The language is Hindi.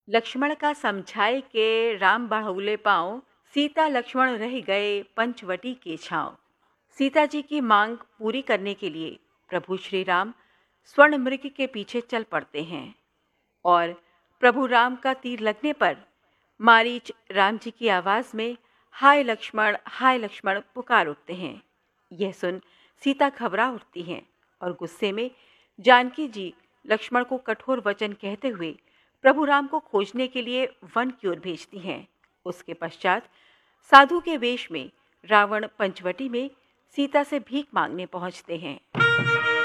लक्ष्मण का समझाए के राम बढ़ौले पाँव, सीता लक्ष्मण रह गए पंचवटी के छांव। सीता जी की मांग पूरी करने के लिए प्रभु श्री राम स्वर्ण मृग के पीछे चल पड़ते हैं और प्रभु राम का तीर लगने पर मारीच राम जी की आवाज में हाय लक्ष्मण पुकार उठते हैं। यह सुन सीता घबरा उठती हैं और गुस्से में जानकी जी लक्ष्मण को कठोर वचन कहते हुए प्रभु राम को खोजने के लिए वन की ओर भेजती हैं। उसके पश्चात साधु के वेश में रावण पंचवटी में सीता से भीख मांगने पहुंचते हैं।